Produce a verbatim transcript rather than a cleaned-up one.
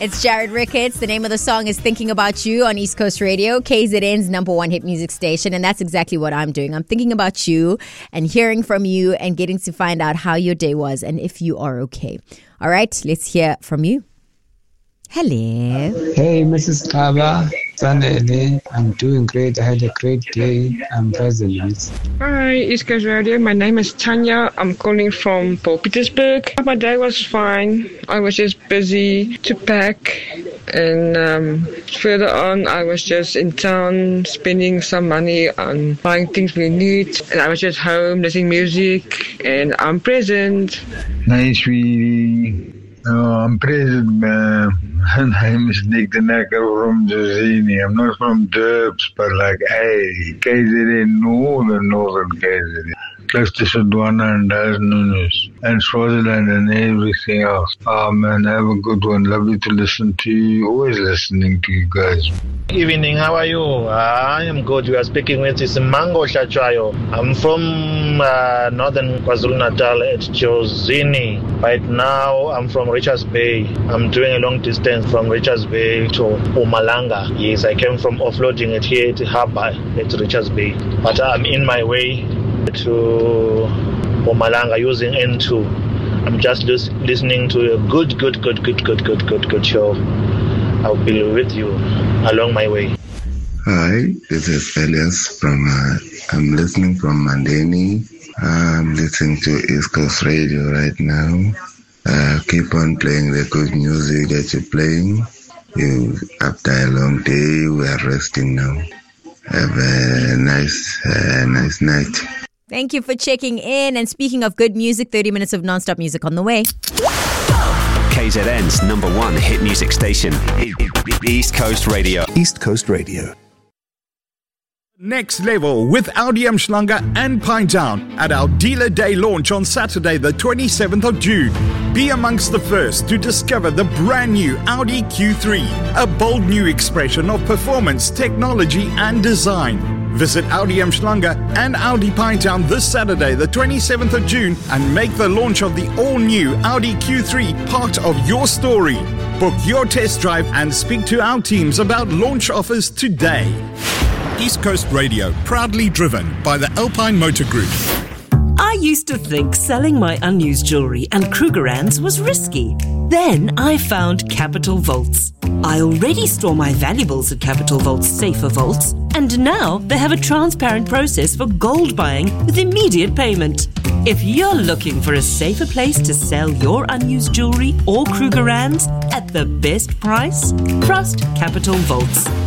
It's Jared Ricketts. The name of the song is Thinking About You on East Coast Radio, K Z N's number one hit music station. And that's exactly what I'm doing. I'm thinking about you and hearing from you and getting to find out how your day was and if you are okay. All right, let's hear from you. Hello. Hey, Missus Kaba. Sunday, I'm doing great. I had a great day. I'm present. Hi, East Coast Radio. My name is Tanya. I'm calling from Port Petersburg. My day was fine. I was just busy to pack. And um, further on, I was just in town spending some money on buying things we need. And I was just home listening music. And I'm present. Nice, sweetie. Oh, I'm present, man. My name is Nick the Necker from Jazini. I'm not from Durbs, but like, hey, K Z N, northern, northern K Z N. Close to Sudwana and Nunes and Swaziland and everything else. Oh man, have a good one. Lovely to listen to you. Always listening to you guys. Evening, how are you? Uh, I am good. You are speaking with this Mango Shachayo. I'm from uh, northern KwaZulu-Natal at Jozini. Right now, I'm from Richards Bay. I'm doing a long distance from Richards Bay to Mpumalanga. Yes, I came from offloading it here at the harbour at Richards Bay. But I'm in my way to Mpumalanga using N two. I'm just lis- listening to a good, good, good, good, good, good, good, good show. I'll be with you along my way. Hi, this is Elias from, uh, I'm listening from Mandeni. I'm listening to East Coast Radio right now. Uh, keep on playing the good music that you're playing. You, after a long day, we are resting now. Have a nice, uh, nice night. Thank you for checking in. And speaking of good music, thirty minutes of non-stop music on the way. K Z N's number one hit music station, East Coast Radio. East Coast Radio. Next level with Audi Umhlanga and Pinetown at our Dealer Day launch on Saturday, the twenty-seventh of June. Be amongst the first to discover the brand new Audi Q three, a bold new expression of performance, technology and design. Visit Audi Umhlanga and Audi Pinetown this Saturday, the twenty-seventh of June, and make the launch of the all-new Audi Q three part of your story. Book your test drive and speak to our teams about launch offers today. East Coast Radio, proudly driven by the Alpine Motor Group. I used to think selling my unused jewellery and Krugerrands was risky. Then I found Capital Vaults. I already store my valuables at Capital Vaults Safer Vaults, and now they have a transparent process for gold buying with immediate payment. If you're looking for a safer place to sell your unused jewellery or Krugerrands at the best price, trust Capital Vaults.